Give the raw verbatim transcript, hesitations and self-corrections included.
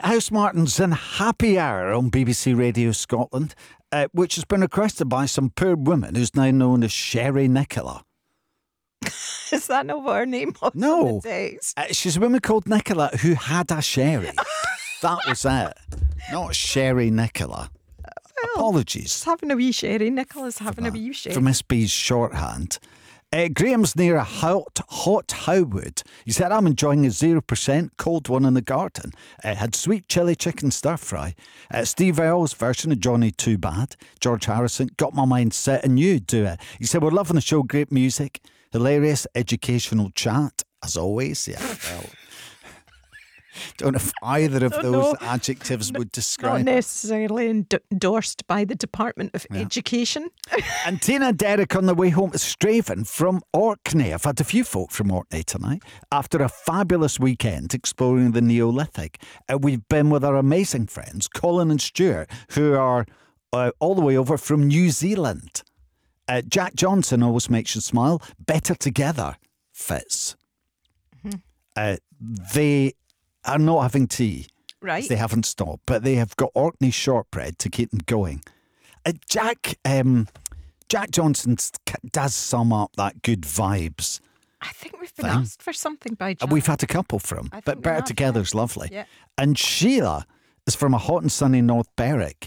Housemartins and Happy Hour on B B C Radio Scotland, uh, which has been requested by some poor woman who's now known as Sherry Nicola. Is that not what her name was? No. On the text? Uh, she's a woman called Nicola who had a sherry. That was it. Not Sherry Nicola. Well, Apologies. Just having a wee sherry. Nicola's having a wee sherry. From Miss B's shorthand. Uh, Graham's near a hot, hot Howwood. He said, I'm enjoying a zero percent cold one in the garden. It had sweet chilli chicken stir fry. Uh, Steve Earle's version of Johnny Too Bad. George Harrison, got my mind set and you do it. He said, we're loving the show, great music, hilarious educational chat, as always. Yeah, well, don't know if either of Don't those know. adjectives would Not describe. necessarily endo- endorsed by the Department of Yeah. Education. And Tina and Derek on the way home to Straven from Orkney. I've had a few folk from Orkney tonight. After a fabulous weekend exploring the Neolithic, uh, we've been with our amazing friends, Colin and Stuart, who are uh, all the way over from New Zealand. Uh, Jack Johnson always makes you smile. Better together fits. Mm-hmm. Uh, they are not having tea. Right. They haven't stopped, but they have got Orkney shortbread to keep them going. Uh, Jack um, Jack Johnson does sum up that good vibes. I think we've been thing. asked for something by Jack. And we've had a couple from, I think but we Better have, Together's lovely. Yeah. And Sheila is from a hot and sunny North Berwick.